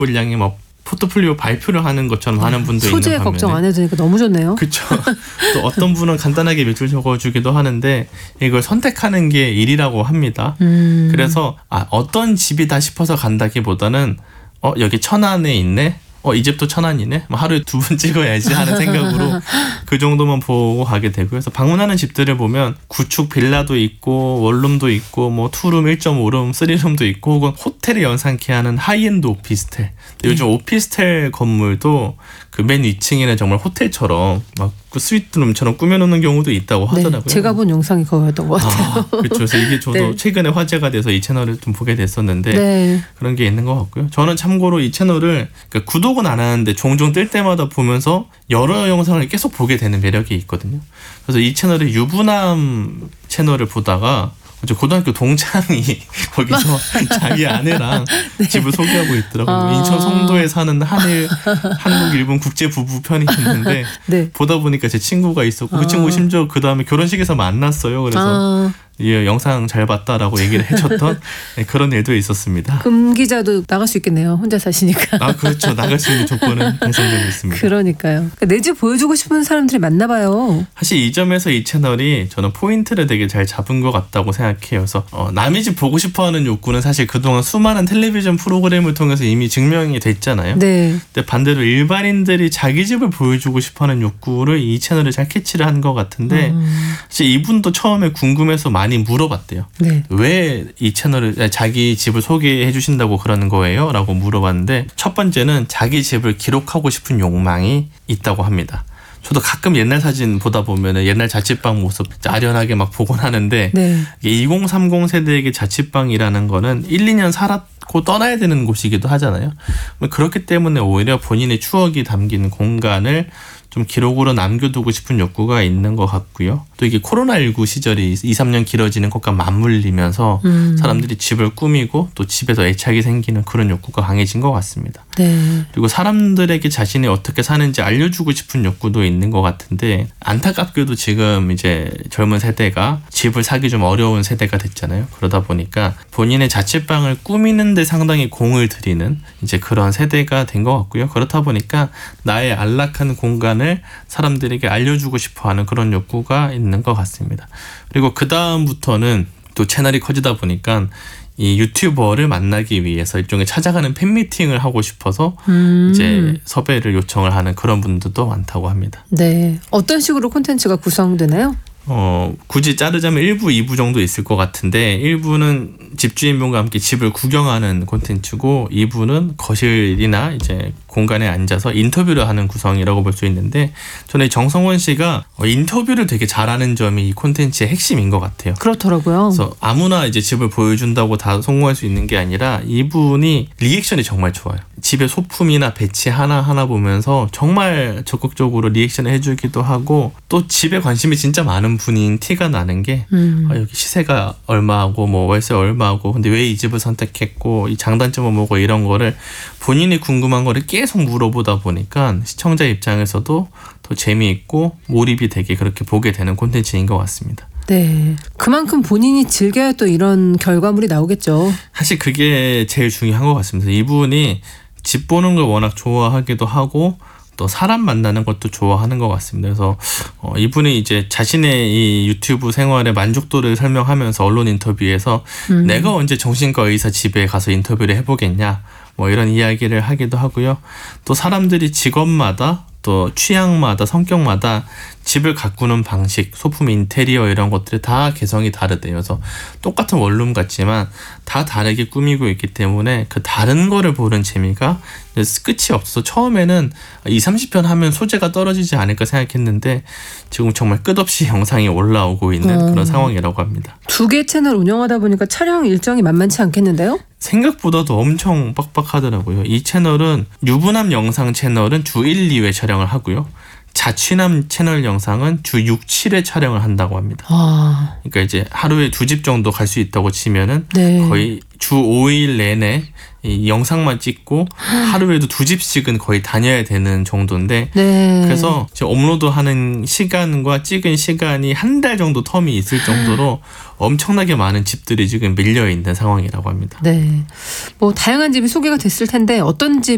물량이 뭐 포트폴리오 발표를 하는 것처럼 하는 분도 있는 소재 반면에 걱정 안 해도 되니까 너무 좋네요. 그렇죠. 또 어떤 분은 간단하게 매출 적어주기도 하는데 이걸 선택하는 게 일이라고 합니다. 그래서 어떤 집이다 싶어서 간다기보다는 여기 천안에 있네. 이 집도 천안이네. 하루에 2번 찍어야지 하는 생각으로 그 정도만 보고 가게 되고요. 그래서 방문하는 집들을 보면 구축 빌라도 있고 원룸도 있고 뭐 투룸, 1.5룸, 3룸도 있고 혹은 호텔을 연상케 하는 하이엔드 오피스텔. 요즘 오피스텔 건물도 그 맨 위층에는 정말 호텔처럼 막 그 스위트룸처럼 꾸며놓는 경우도 있다고 하더라고요. 네, 제가 본 영상이 그거였던 것 같아요. 그렇죠. 그래서 이게 저도 네. 최근에 화제가 돼서 이 채널을 좀 보게 됐었는데 네. 그런 게 있는 것 같고요. 저는 참고로 이 채널을 그러니까 구독은 안 하는데 종종 뜰 때마다 보면서 여러 영상을 계속 보게 되는 매력이 있거든요. 그래서 이 채널의 유부남 채널을 보다가 고등학교 동창이 거기서 자기 아내랑 네. 집을 소개하고 있더라고요. 인천 송도에 사는 한일 한국 일본 국제 부부 편이 있는데 네. 보다 보니까 제 친구가 있었고 그 친구 심지어 그 다음에 결혼식에서 만났어요. 그래서 영상 잘 봤다라고 얘기를 해줬던 그런 일도 있었습니다. 금 기자도 나갈 수 있겠네요. 혼자 사시니까. 그렇죠. 나갈 수 있는 조건은 달성되고 있습니다. 그러니까요. 내 집 보여주고 싶은 사람들이 많나 봐요. 사실 이 점에서 이 채널이 저는 포인트를 되게 잘 잡은 것 같다고 생각해요. 그래서 남의 집 보고 싶어하는 욕구는 사실 그동안 수많은 텔레비전 프로그램을 통해서 이미 증명이 됐잖아요. 네. 근데 반대로 일반인들이 자기 집을 보여주고 싶어하는 욕구를 이 채널이 잘 캐치를 한 것 같은데 사실 이분도 처음에 궁금해서 많이 물어봤대요. 네. 왜 이 채널을 자기 집을 소개해 주신다고 그러는 거예요? 라고 물어봤는데 첫 번째는 자기 집을 기록하고 싶은 욕망이 있다고 합니다. 저도 가끔 옛날 사진 보다 보면 옛날 자취방 모습 아련하게 막 보곤 하는데 네. 2030 세대에게 자취방이라는 거는 1, 2년 살았고 떠나야 되는 곳이기도 하잖아요. 그렇기 때문에 오히려 본인의 추억이 담긴 공간을 좀 기록으로 남겨두고 싶은 욕구가 있는 것 같고요. 또 이게 코로나19 시절이 2, 3년 길어지는 것과 맞물리면서 사람들이 집을 꾸미고 또 집에서 애착이 생기는 그런 욕구가 강해진 것 같습니다. 네. 그리고 사람들에게 자신이 어떻게 사는지 알려주고 싶은 욕구도 있는 것 같은데 안타깝게도 지금 이제 젊은 세대가 집을 사기 좀 어려운 세대가 됐잖아요. 그러다 보니까 본인의 자취방을 꾸미는 데 상당히 공을 들이는 이제 그런 세대가 된 것 같고요. 그렇다 보니까 나의 안락한 공간을 사람들에게 알려주고 싶어하는 그런 욕구가 있는 것 같습니다. 그리고 그 다음부터는 또 채널이 커지다 보니까 이 유튜버를 만나기 위해서 일종의 찾아가는 팬미팅을 하고 싶어서 이제 섭외를 요청을 하는 그런 분들도 많다고 합니다. 네. 어떤 식으로 콘텐츠가 구성되나요? 굳이 자르자면 1부, 2부 정도 있을 것 같은데 1부는 집주인분과 함께 집을 구경하는 콘텐츠고 2부는 거실이나 이제 공간에 앉아서 인터뷰를 하는 구성이라고 볼 수 있는데 저는 정성원 씨가 인터뷰를 되게 잘하는 점이 이 콘텐츠의 핵심인 것 같아요. 그렇더라고요. 그래서 아무나 이제 집을 보여준다고 다 성공할 수 있는 게 아니라 이분이 리액션이 정말 좋아요. 집의 소품이나 배치 하나하나 보면서 정말 적극적으로 리액션을 해주기도 하고 또 집에 관심이 진짜 많은 분인 티가 나는 게 여기 시세가 얼마고 뭐 월세 얼마고 근데 왜 이 집을 선택했고 이 장단점은 뭐고 이런 거를 본인이 궁금한 거를 계속 물어보다 보니까 시청자 입장에서도 더 재미있고 몰입이 되게 그렇게 보게 되는 콘텐츠인 것 같습니다. 네. 그만큼 본인이 즐겨야 또 이런 결과물이 나오겠죠. 사실 그게 제일 중요한 것 같습니다. 이분이 집 보는 걸 워낙 좋아하기도 하고 또 사람 만나는 것도 좋아하는 것 같습니다. 그래서 이분이 이제 자신의 이 유튜브 생활의 만족도를 설명하면서 언론 인터뷰에서 내가 언제 정신과 의사 집에 가서 인터뷰를 해보겠냐 뭐 이런 이야기를 하기도 하고요. 또 사람들이 직업마다 또 취향마다 성격마다 집을 가꾸는 방식, 소품 인테리어 이런 것들이 다 개성이 다르대요. 그래서 똑같은 원룸 같지만 다 다르게 꾸미고 있기 때문에 그 다른 거를 보는 재미가 끝이 없어서 처음에는 20-30편 하면 소재가 떨어지지 않을까 생각했는데 지금 정말 끝없이 영상이 올라오고 있는 그런 상황이라고 합니다. 2개 채널 운영하다 보니까 촬영 일정이 만만치 않겠는데요? 생각보다도 엄청 빡빡하더라고요. 이 채널은 유부남 영상 채널은 주 1, 2회 촬영을 하고요. 자취남 채널 영상은 주 6, 7회 촬영을 한다고 합니다. 그러니까 이제 하루에 2집 정도 갈 수 있다고 치면은 네. 거의 주 5일 내내 이 영상만 찍고 하루에도 2집씩은 거의 다녀야 되는 정도인데 네. 그래서 업로드하는 시간과 찍은 시간이 한 달 정도 텀이 있을 정도로 엄청나게 많은 집들이 지금 밀려 있는 상황이라고 합니다. 네. 뭐 다양한 집이 소개가 됐을 텐데 어떤 집